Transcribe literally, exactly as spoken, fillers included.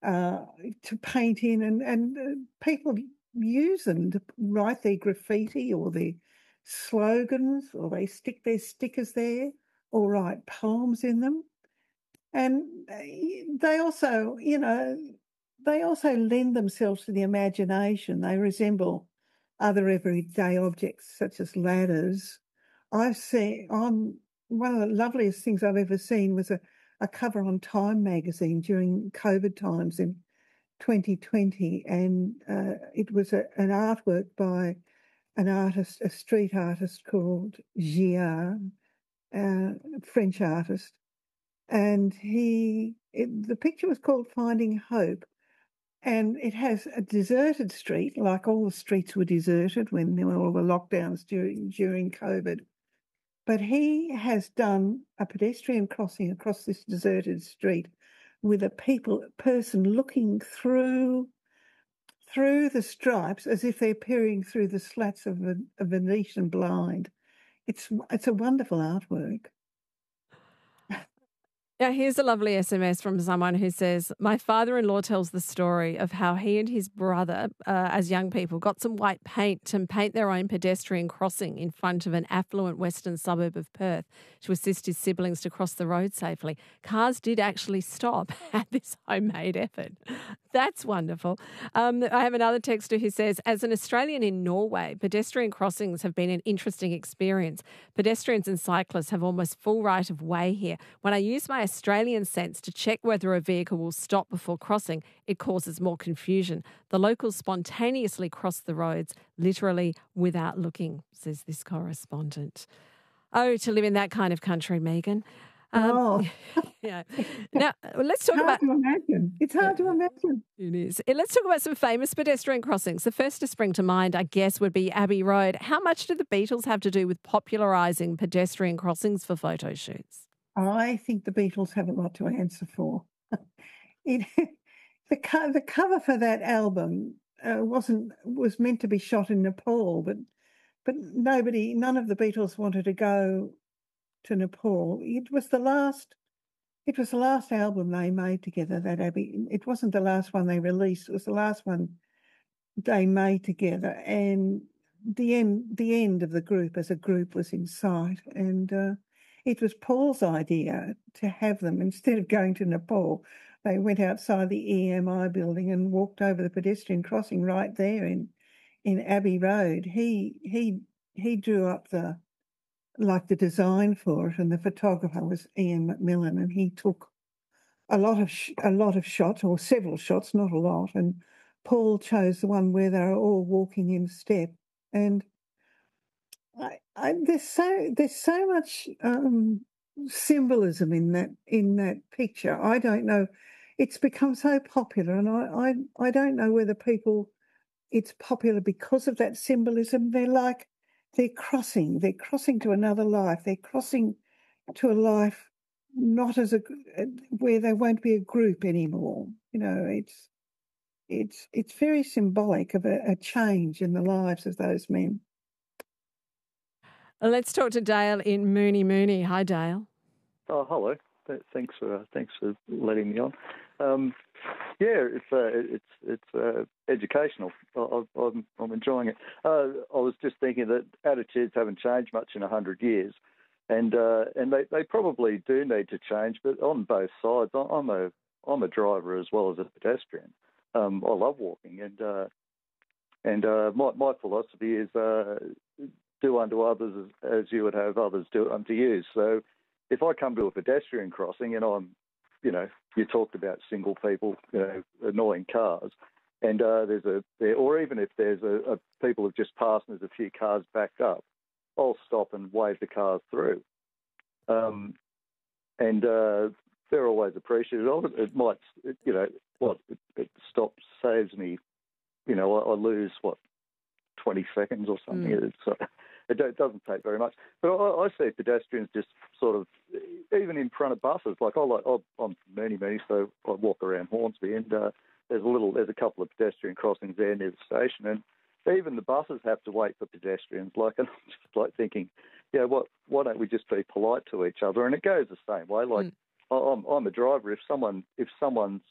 uh, to paint in, and, and uh, people use them to write their graffiti or their slogans, or they stick their stickers there or write poems in them. And they also, you know, they also lend themselves to the imagination. They resemble other everyday objects such as ladders. I've seen on one of the loveliest things I've ever seen was a, a cover on Time magazine during COVID times in twenty twenty, and uh, it was a, an artwork by an artist, a street artist called Giard, a French artist, and he it, the picture was called Finding Hope, and it has a deserted street, like all the streets were deserted when there were all the lockdowns during during COVID. But he has done a pedestrian crossing across this deserted street with a people person looking through through the stripes as if they're peering through the slats of a, a Venetian blind. It's it's a wonderful artwork. Now, here's a lovely S M S from someone who says, my father-in-law tells the story of how he and his brother, uh, as young people, got some white paint and paint their own pedestrian crossing in front of an affluent western suburb of Perth to assist his siblings to cross the road safely. Cars did actually stop at this homemade effort. That's wonderful. Um, I have another texter who says, as an Australian in Norway, pedestrian crossings have been an interesting experience. Pedestrians and cyclists have almost full right of way here. When I use my Australian sense to check whether a vehicle will stop before crossing, it causes more confusion. The locals spontaneously cross the roads, literally without looking, says this correspondent. Oh, to live in that kind of country, Megan. Um, Oh, yeah. Now, let's talk hard about... to imagine. It's hard to imagine. It is. Eh, Let's talk about some famous pedestrian crossings. The first to spring to mind, I guess, would be Abbey Road. How much did the Beatles have to do with popularising pedestrian crossings for photo shoots? I think the Beatles have a lot to answer for. It, the co- the cover for that album uh, wasn't was meant to be shot in Nepal, but but nobody, none of the Beatles wanted to go to Nepal. It was the last. It was the last album they made together. That Abbey. It wasn't the last one they released. It was the last one they made together, and the end. The end of the group as a group was in sight, and uh, it was Paul's idea to have them instead of going to Nepal. They went outside the E M I building and walked over the pedestrian crossing right there in in Abbey Road. He he he drew up the like the design for it, and the photographer was Ian McMillan, and he took a lot of sh- a lot of shots, or several shots, not a lot. And Paul chose the one where they were all walking in step. And I, I, there's so there's so much um, symbolism in that in that picture. I don't know. It's become so popular, and I, I I don't know whether people it's popular because of that symbolism. They're like they're crossing. They're crossing to another life. They're crossing to a life not as a where there won't be a group anymore. You know, it's it's it's very symbolic of a, a change in the lives of those men. Let's talk to Dale in Mooney Mooney. Hi, Dale. Oh, hello. Th- Thanks for uh, thanks for letting me on. Um, yeah, it's uh, it's it's uh, educational. I, I- I'm I'm enjoying it. Uh, I was just thinking that attitudes haven't changed much in a hundred years, and uh, and they, they probably do need to change. But on both sides, I- I'm a I'm a driver as well as a pedestrian. Um, I love walking, and uh, and uh, my my philosophy is uh, do unto others as, as you would have others do unto you. So if I come to a pedestrian crossing and I'm, you know, you talked about single people, you know, annoying cars, and uh, there's a, there, or even if there's a, a people have just passed and there's a few cars backed up, I'll stop and wave the cars through. Um, and uh, they're always appreciative of it. It might, it, you know, what it, it stops, saves me, you know, I, I lose, what, twenty seconds or something. Mm. It's, uh, it don't- doesn't take very much. But I, I see pedestrians just sort of, even in front of buses. Like I like, I'm from Mooney Mooney, so I walk around Hornsby, and uh, there's a little, there's a couple of pedestrian crossings there near the station, and even the buses have to wait for pedestrians. Like, and I'm just like thinking, yeah, what? Why don't we just be polite to each other? And it goes the same way. Like, Mm. I- I'm, I'm a driver. If someone, if someone's